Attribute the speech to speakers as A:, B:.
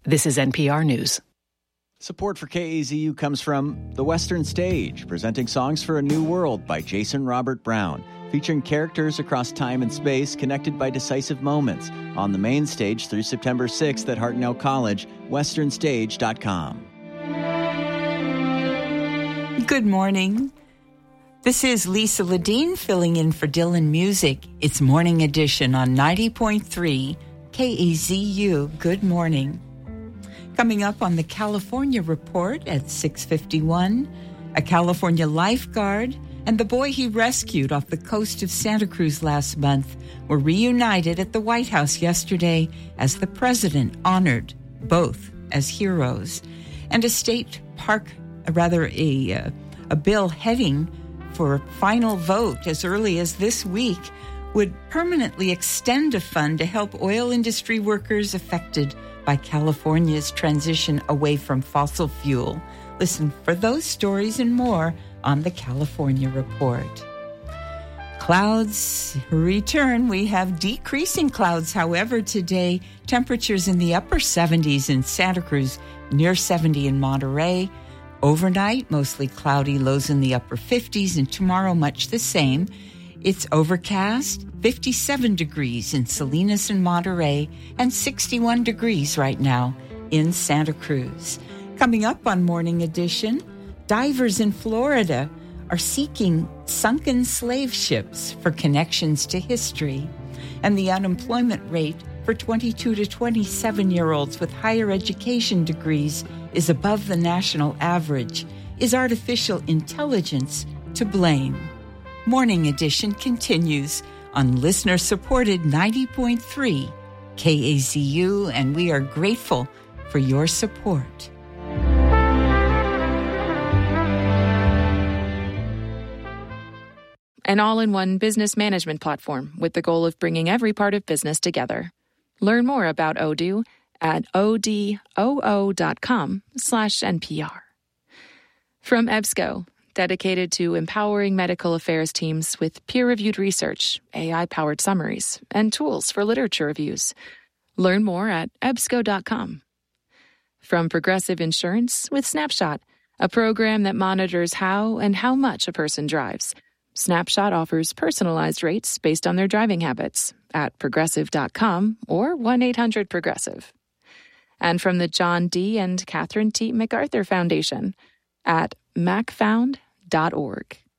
A: This is NPR News.
B: Support for KAZU comes from The Western Stage, presenting Songs for a New World by Jason Robert Brown, featuring characters across time and space connected by decisive moments. On the main stage through September 6th at Hartnell College, westernstage.com.
C: Good morning. This is Lisa Ledeen filling in for Dylan Music. It's Morning Edition on 90.3 KAZU. Good morning. Coming up on the California Report at 6:51, a California lifeguard and the boy he rescued off the coast of Santa Cruz last month were reunited at the White House yesterday as the president honored both as heroes. And a bill heading for a final vote as early as this week would permanently extend a fund to help oil industry workers affected by California's transition away from fossil fuel. Listen for those stories and more on the California Report. Clouds return. We have decreasing clouds, however, today. Temperatures in the upper 70s in Santa Cruz, near 70 in Monterey. Overnight, mostly cloudy, lows in the upper 50s, and tomorrow much the same. It's overcast, 57 degrees in Salinas and Monterey, and 61 degrees right now in Santa Cruz. Coming up on Morning Edition, divers in Florida are seeking sunken slave ships for connections to history. And the unemployment rate for 22 to 27-year-olds with higher education degrees is above the national average. Is artificial intelligence to blame? Morning Edition continues on listener-supported 90.3 KAZU, and we are grateful for your support.
D: An all-in-one business management platform with the goal of bringing every part of business together. Learn more about Odoo at odoo.com/NPR. From EBSCO, dedicated to empowering medical affairs teams with peer-reviewed research, AI-powered summaries, and tools for literature reviews. Learn more at ebsco.com. From Progressive Insurance with Snapshot, a program that monitors how and how much a person drives. Snapshot offers personalized rates based on their driving habits at progressive.com or 1-800-PROGRESSIVE. And from the John D. and Catherine T. MacArthur Foundation at macfound.org.